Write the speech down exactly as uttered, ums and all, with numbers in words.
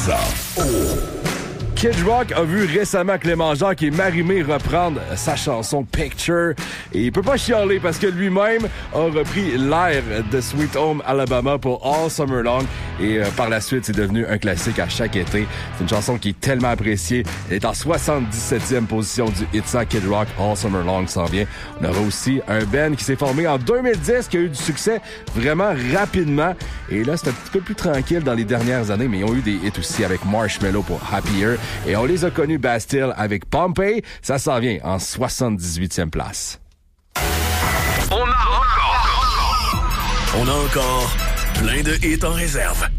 Oh. Kid Rock a vu récemment Clément Jacques et Marie-Mé reprendre sa chanson Picture et il peut pas chialer parce que lui-même a repris l'air de Sweet Home Alabama pour All Summer Long et euh, par la suite c'est devenu un classique à chaque été. C'est une chanson qui est tellement appréciée. Elle est en soixante-dix-septième position du Hitsa Kid Rock. All Summer Long s'en vient. On aura aussi un band qui s'est formé en deux mille dix qui a eu du succès vraiment rapidement et là c'est un petit peu plus tranquille dans les dernières années mais ils ont eu des hits aussi avec Marshmello pour Happier. Et on les a connus Bastille avec Pompeii. Ça s'en vient en soixante-dix-huitième place. On a encore... On a encore plein de hits en réserve.